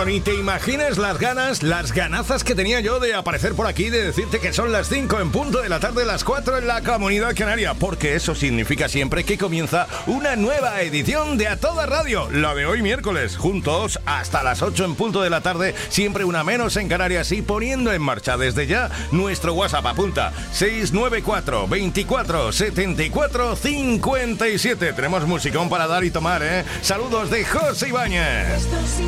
Bueno, ni te imaginas las ganazas que tenía yo de aparecer por aquí, de decirte que son las 5 en punto de la tarde, las 4 en la Comunidad Canaria, porque eso significa siempre que comienza una nueva edición de A Toda Radio, la de hoy miércoles, juntos hasta las 8 en punto de la tarde, siempre una menos en Canarias, y poniendo en marcha desde ya nuestro WhatsApp. Apunta 694 24 74 57. Tenemos musicón para dar y tomar, ¿eh? Saludos de José Ibáñez.